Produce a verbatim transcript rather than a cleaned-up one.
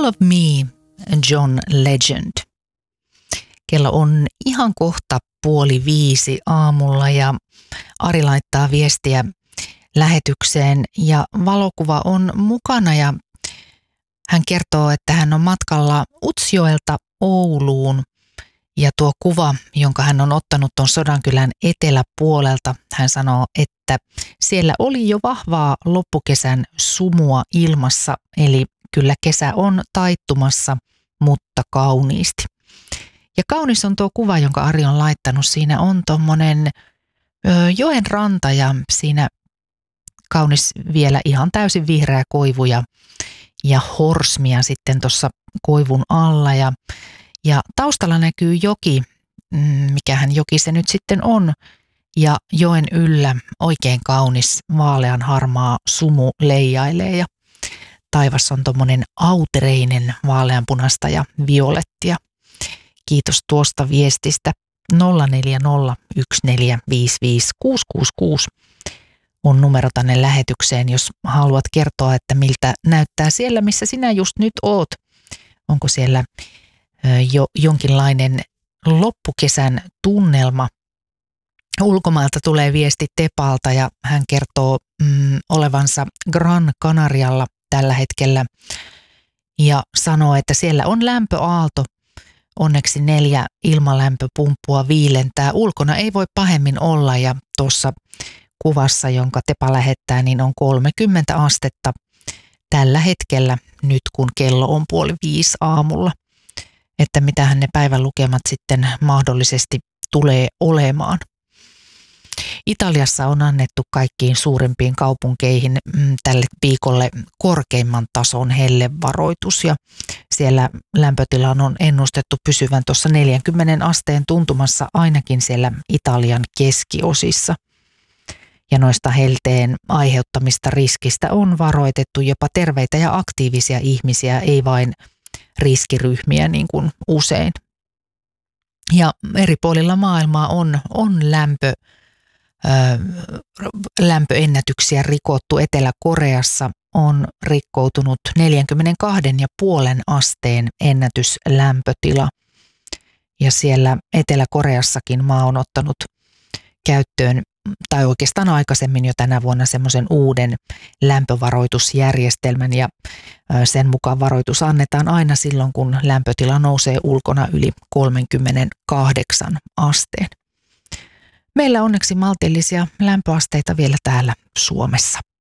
Love Me, John Legend. Kello on ihan kohta puoli viisi aamulla ja Ari laittaa viestiä lähetykseen ja valokuva on mukana ja hän kertoo, että hän on matkalla Utsjoelta Ouluun ja tuo kuva, jonka hän on ottanut tuon Sodankylän eteläpuolelta, hän sanoo, että siellä oli jo vahvaa loppukesän sumua ilmassa, eli kyllä kesä on taittumassa, mutta kauniisti. Ja kaunis on tuo kuva, jonka Ari on laittanut. Siinä on tuommoinen joen ranta ja siinä kaunis vielä ihan täysin vihreä koivu ja, ja horsmia sitten tuossa koivun alla. Ja, ja taustalla näkyy joki, mikähän joki se nyt sitten on. Ja joen yllä oikein kaunis vaalean harmaa sumu leijailee ja taivas on tuommoinen autereinen vaaleanpunasta ja violettia. Kiitos tuosta viestistä. nolla neljä nolla yksi neljä viisi viisi kuusi kuusi kuusi on numero tänne lähetykseen, jos haluat kertoa, että miltä näyttää siellä, missä sinä just nyt oot. Onko siellä jo jonkinlainen loppukesän tunnelma? Ulkomailta tulee viesti Tepalta ja hän kertoo mm, olevansa Gran Canarialla tällä hetkellä ja sanoo, että siellä on lämpöaalto. Onneksi neljä ilmalämpöpumppua viilentää. Ulkona ei voi pahemmin olla ja tuossa kuvassa, jonka Tepa lähettää, niin on kolmekymmentä astetta tällä hetkellä nyt kun kello on puoli viisi aamulla. Että mitähän ne päivän lukemat sitten mahdollisesti tulee olemaan. Italiassa on annettu kaikkiin suurimpiin kaupunkeihin tälle viikolle korkeimman tason hellevaroitus ja siellä lämpötilan on ennustettu pysyvän tuossa neljänkymmenen asteen tuntumassa ainakin siellä Italian keskiosissa. Ja noista helteen aiheuttamista riskistä on varoitettu jopa terveitä ja aktiivisia ihmisiä, ei vain riskiryhmiä niin kuin usein. Ja eri puolilla maailmaa on, on lämpö. lämpöennätyksiä rikottu. Etelä-Koreassa on rikkoutunut neljäkymmentäkaksi pilkku viisi asteen ennätyslämpötila. Ja siellä Etelä-Koreassakin maa on ottanut käyttöön, tai oikeastaan aikaisemmin jo tänä vuonna semmoisen uuden lämpövaroitusjärjestelmän ja sen mukaan varoitus annetaan aina silloin, kun lämpötila nousee ulkona yli kolmekymmentäkahdeksan asteen. Meillä onneksi maltillisia lämpöasteita vielä täällä Suomessa.